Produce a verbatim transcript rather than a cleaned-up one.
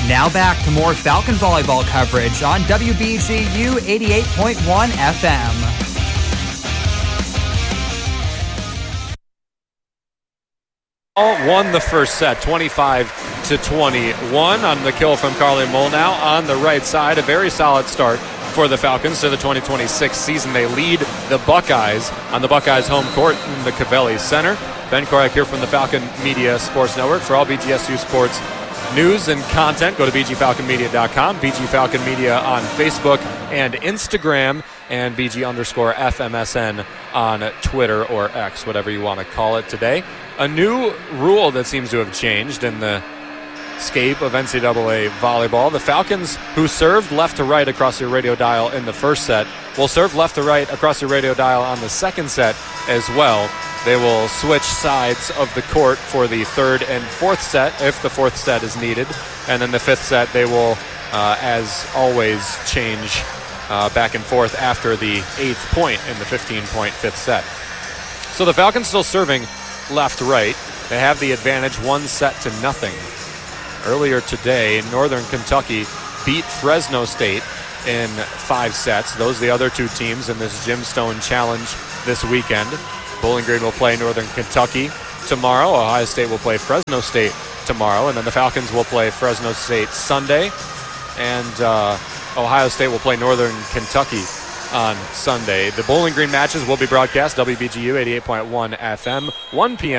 Now back to more Falcon volleyball coverage on W B G U eighty-eight point one F M. All won the first set, twenty-five to twenty-one on the kill from Carly Molnau on the right side. A very solid start for the Falcons to the twenty twenty-six season. They lead the Buckeyes on the Buckeyes home court in the Cavelli Center. Ben Korak here from the Falcon Media Sports Network. For all B G S U sports news and content, go to b g falcon media dot com, B G Falcon Media on Facebook and Instagram, and B G underscore F M S N on Twitter or X, whatever you want to call it today. A new rule that seems to have changed in the scape of N C double A volleyball. The Falcons, who served left to right across your radio dial in the first set, will serve left to right across your radio dial on the second set as well. They will switch sides of the court for the third and fourth set if the fourth set is needed. And then the fifth set, they will, uh, as always, change uh, back and forth after the eighth point in the fifteen-point fifth set. So the Falcons still serving left-right. They have the advantage one set to nothing. Earlier today, Northern Kentucky beat Fresno State in five sets. Those are the other two teams in this Jim Stone Challenge this weekend. Bowling Green will play Northern Kentucky tomorrow. Ohio State will play Fresno State tomorrow. And then the Falcons will play Fresno State Sunday. And uh, Ohio State will play Northern Kentucky on Sunday. The Bowling Green matches will be broadcast W B G U eighty-eight point one F M, one p.m.